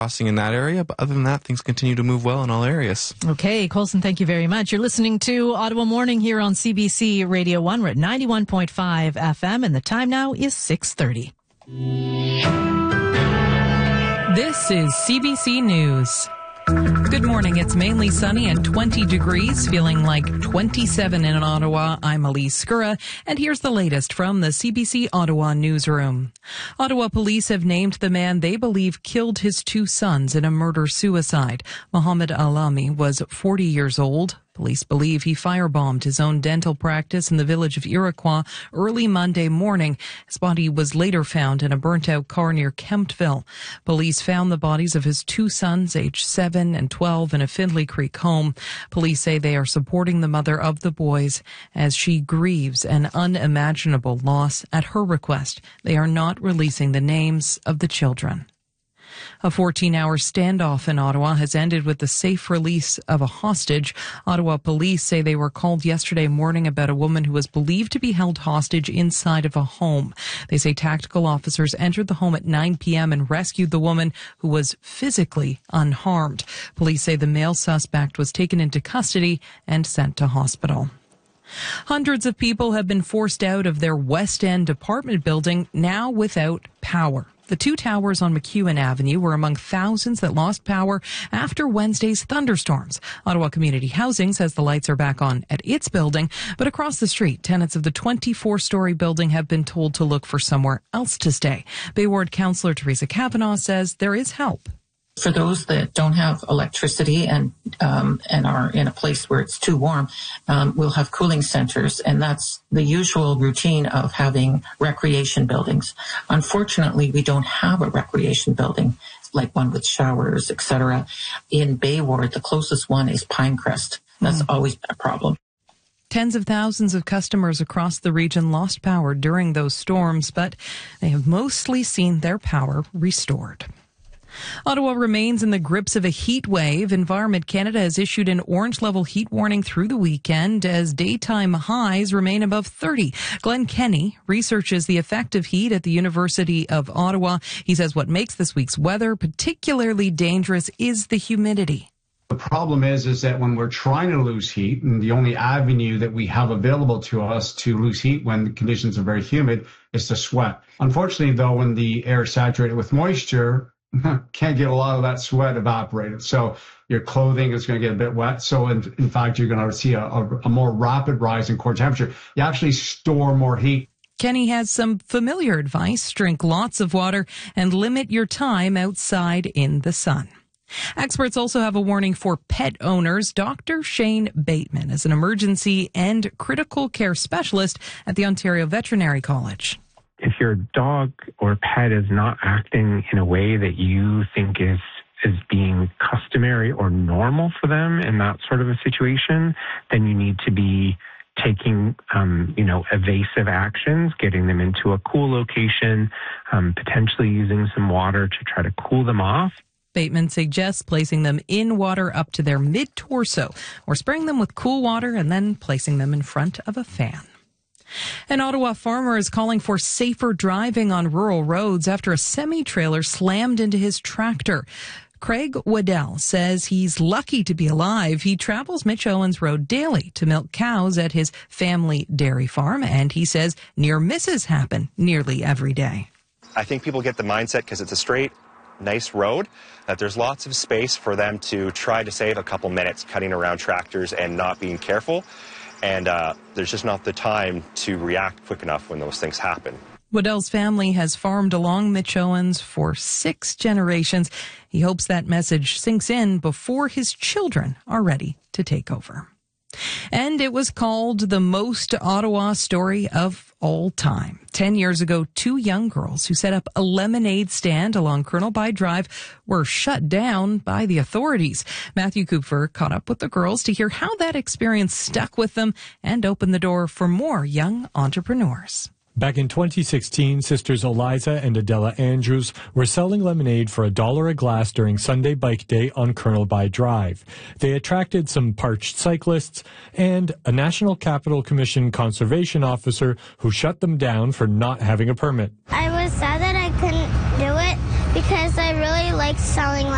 crossing in that area. But other than that, things continue to move well in all areas. Okay, Colson, thank you very much. You're listening to Ottawa Morning here on CBC Radio 1. We're at 91.5 FM, and the time now is 6:30. This is CBC News. Good morning. It's mainly sunny and 20 degrees, feeling like 27 in Ottawa. I'm Elise Skura, and here's the latest from the CBC Ottawa newsroom. Ottawa police have named the man they believe killed his two sons in a murder-suicide. Mohammed Alami was 40 years old. Police believe he firebombed his own dental practice in the village of Iroquois early Monday morning. His body was later found in a burnt-out car near Kemptville. Police found the bodies of his two sons, aged 7 and 12, in a Findlay Creek home. Police say they are supporting the mother of the boys as she grieves an unimaginable loss. At her request, they are not releasing the names of the children. A 14-hour standoff in Ottawa has ended with the safe release of a hostage. Ottawa police say they were called yesterday morning about a woman who was believed to be held hostage inside of a home. They say tactical officers entered the home at 9 p.m. and rescued the woman, who was physically unharmed. Police say the male suspect was taken into custody and sent to hospital. Hundreds of people have been forced out of their West End apartment building, now without power. The two towers on McEwen Avenue were among thousands that lost power after Wednesday's thunderstorms. Ottawa Community Housing says the lights are back on at its building, but across the street, tenants of the 24-story building have been told to look for somewhere else to stay. Bay Ward Councillor Teresa Kavanaugh says there is help. For those that don't have electricity and are in a place where it's too warm, we'll have cooling centers, and that's the usual routine of having recreation buildings. Unfortunately, we don't have a recreation building like one with showers, etc. In Bay Ward, the closest one is Pinecrest. That's always been a problem. Tens of thousands of customers across the region lost power during those storms, but they have mostly seen their power restored. Ottawa remains in the grips of a heat wave. Environment Canada has issued an orange-level heat warning through the weekend as daytime highs remain above 30. Glenn Kenny researches the effect of heat at the University of Ottawa. He says what makes this week's weather particularly dangerous is the humidity. The problem is that when we're trying to lose heat, and the only avenue that we have available to us to lose heat when the conditions are very humid is to sweat. Unfortunately, though, when the air is saturated with moisture, can't get a lot of that sweat evaporated. So your clothing is going to get a bit wet. So in fact, you're going to see a more rapid rise in core temperature. You actually store more heat. Kenny has some familiar advice. Drink lots of water and limit your time outside in the sun. Experts also have a warning for pet owners. Dr. Shane Bateman is an emergency and critical care specialist at the Ontario Veterinary College. If your dog or pet is not acting in a way that you think is being customary or normal for them in that sort of a situation, then you need to be taking, evasive actions, getting them into a cool location, potentially using some water to try to cool them off. Bateman suggests placing them in water up to their mid-torso or spraying them with cool water and then placing them in front of a fan. An Ottawa farmer is calling for safer driving on rural roads after a semi-trailer slammed into his tractor. Craig Waddell says he's lucky to be alive. He travels Mitch Owens Road daily to milk cows at his family dairy farm, and he says near misses happen nearly every day. I think people get the mindset because it's a straight, nice road that there's lots of space for them to try to save a couple minutes cutting around tractors and not being careful. And there's just not the time to react quick enough when those things happen. Waddell's family has farmed along Mitch Owens for 6 generations. He hopes that message sinks in before his children are ready to take over. And it was called the most Ottawa story of all time. 10 years ago, 2 young girls who set up a lemonade stand along Colonel By Drive were shut down by the authorities. Matthew Kupfer caught up with the girls to hear how that experience stuck with them and opened the door for more young entrepreneurs. Back in 2016, sisters Eliza and Adela Andrews were selling lemonade for $1 a glass during Sunday Bike Day on Colonel By Drive. They attracted some parched cyclists and a National Capital Commission conservation officer who shut them down for not having a permit. I was sad that I couldn't do it because I really liked selling